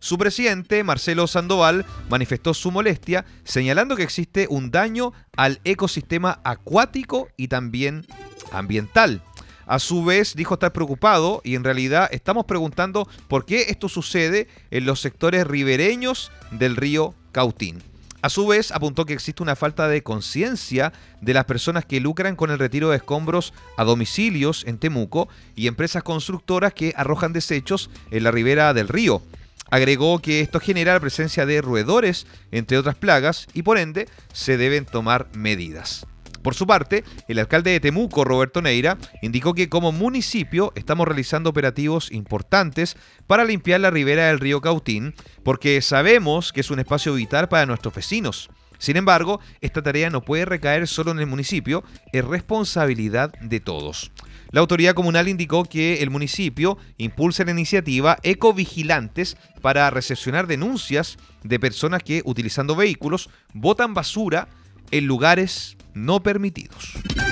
Su presidente, Marcelo Sandoval, manifestó su molestia, señalando que existe un daño al ecosistema acuático y también ambiental. A su vez, dijo estar preocupado y en realidad estamos preguntando por qué esto sucede en los sectores ribereños del río Cautín. A su vez, apuntó que existe una falta de conciencia de las personas que lucran con el retiro de escombros a domicilios en Temuco y empresas constructoras que arrojan desechos en la ribera del río. Agregó que esto genera la presencia de roedores, entre otras plagas, y por ende se deben tomar medidas. Por su parte, el alcalde de Temuco, Roberto Neira, indicó que como municipio estamos realizando operativos importantes para limpiar la ribera del río Cautín, porque sabemos que es un espacio vital para nuestros vecinos. Sin embargo, esta tarea no puede recaer solo en el municipio, es responsabilidad de todos. La autoridad comunal indicó que el municipio impulsa la iniciativa Ecovigilantes para recepcionar denuncias de personas que, utilizando vehículos, botan basura en lugares no permitidos.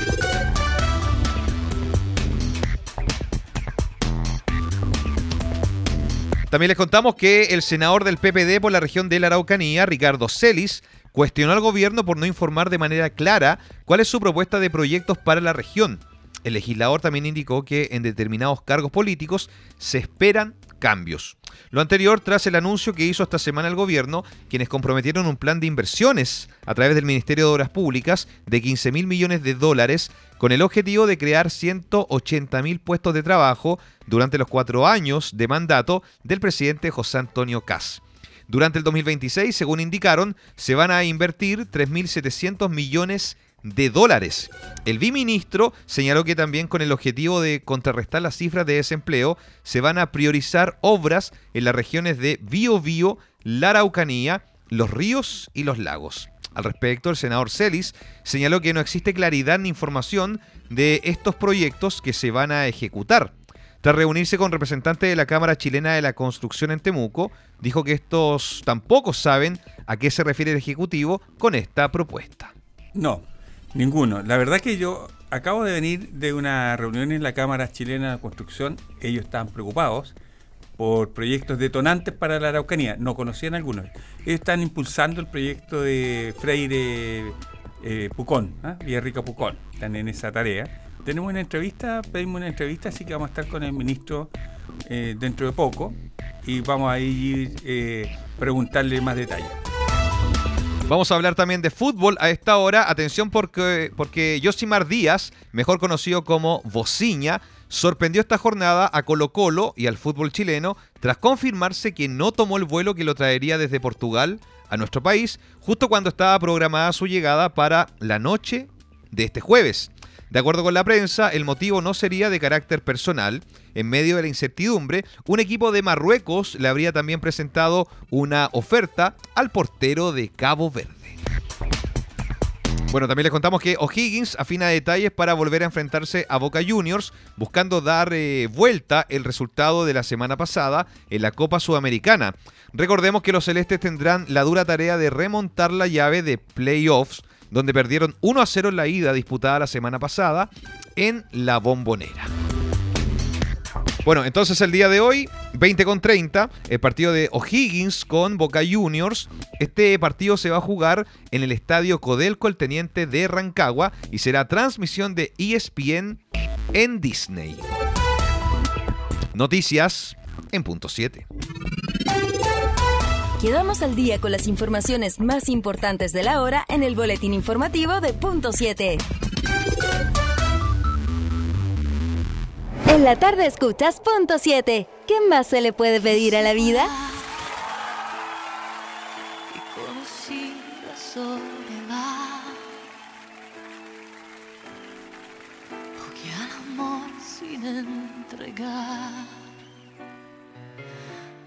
También les contamos que el senador del PPD por la región de la Araucanía, Ricardo Celis, cuestionó al gobierno por no informar de manera clara cuál es su propuesta de proyectos para la región. El legislador también indicó que en determinados cargos políticos se esperan cambios. Lo anterior tras el anuncio que hizo esta semana el gobierno, quienes comprometieron un plan de inversiones a través del Ministerio de Obras Públicas de 15.000 millones de dólares con el objetivo de crear 180.000 puestos de trabajo durante los 4 años de mandato del presidente José Antonio Kast. Durante el 2026, según indicaron, se van a invertir 3.700 millones de dólares. El viceministro señaló que también con el objetivo de contrarrestar las cifras de desempleo se van a priorizar obras en las regiones de Biobío, la Araucanía, los ríos y los lagos. Al respecto, el senador Celis señaló que no existe claridad ni información de estos proyectos que se van a ejecutar. Tras reunirse con representantes de la Cámara Chilena de la Construcción en Temuco, dijo que estos tampoco saben a qué se refiere el Ejecutivo con esta propuesta. No, ninguno. La verdad que yo acabo de venir de una reunión en la Cámara Chilena de Construcción. Ellos estaban preocupados por proyectos detonantes para la Araucanía. No conocían algunos. Ellos están impulsando el proyecto de Freire Pucón, Villarrica Pucón. Están en esa tarea. Tenemos una entrevista, pedimos una entrevista, así que vamos a estar con el ministro dentro de poco y vamos a ir preguntarle más detalles. Vamos a hablar también de fútbol a esta hora. Atención porque Yosimar Díaz, mejor conocido como Vociña, sorprendió esta jornada a Colo-Colo y al fútbol chileno tras confirmarse que no tomó el vuelo que lo traería desde Portugal a nuestro país, justo cuando estaba programada su llegada para la noche de este jueves. De acuerdo con la prensa, el motivo no sería de carácter personal. En medio de la incertidumbre, un equipo de Marruecos le habría también presentado una oferta al portero de Cabo Verde. Bueno, también les contamos que O'Higgins afina detalles para volver a enfrentarse a Boca Juniors, buscando dar vuelta el resultado de la semana pasada en la Copa Sudamericana. Recordemos que los celestes tendrán la dura tarea de remontar la llave de playoffs, donde perdieron 1-0 en la ida disputada la semana pasada en la Bombonera. Bueno, entonces el día de hoy, 20:30, el partido de O'Higgins con Boca Juniors. Este partido se va a jugar en el Estadio Codelco El Teniente de Rancagua y será transmisión de ESPN en Disney. Noticias en punto 7. Quedamos al día con las informaciones más importantes de la hora en el boletín informativo de punto 7. En la tarde escuchas punto 7. ¿Qué más se le puede pedir a la vida? Y conocí la soledad, porque al amor sin entregar